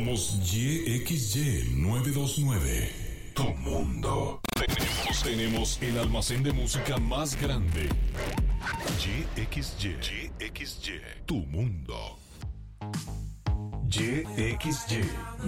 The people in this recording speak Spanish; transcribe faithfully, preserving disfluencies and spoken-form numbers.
Somos Y X Y novecientos veintinueve. Tu mundo. Tenemos, tenemos el almacén de música más grande. Y X Y. Y X Y. Tu mundo. Y X Y